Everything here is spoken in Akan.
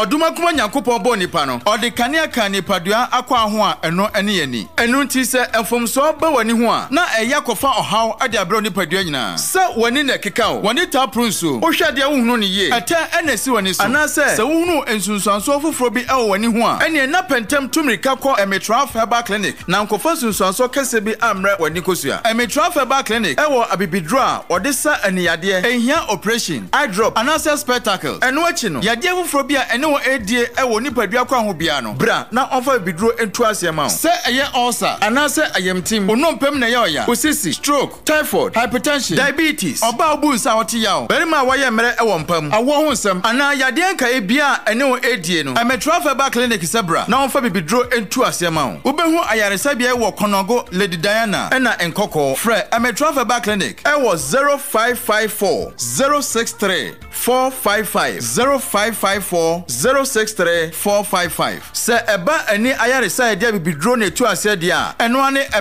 oduma kuma Nyankopon bo nipa no ode kanea ka nipadua akwa ho a eno ene yani enu nti se enfomso ba wani ho a na eya kofa ohaw ade abro nipadua nyina se wani na keka o wani ta prunso o hwade wo hunu ne ye ata ene si wani so ana se wohunu ensunsuanso foforo bi e wani ho a ene na pentem tumirika ko Emetraf Herbal Clinic na nkofa sunsuanso kese bi amre wani kosua Emetraf Herbal Clinic e wo abibidro a ode sa aniyade ehia operation eye drop anase spectacle eno achi no yade foforo bi a ene wo edie e wo nipadua kwa ho bia no bra na onfa bidro entu asema o se eye ulcer anase ayemtim onompem na ye oya osisi stroke typhoid hypertension diabetes oba obu nsa wote ya o bere ma waye mere e wo mpam awo ho nsem ana yade anka e bia ene wo edie no Emetraf Herbal Clinic sebra na onfa bidro entu asema o obehu ayaresa bia e wo Konogo Lady Diana ena enkoko frɛ Emetraf Herbal Clinic e wo 0554 063 455 0554 063 455 se eba ani ayaresa e dia bidro na etu ase dia eno ane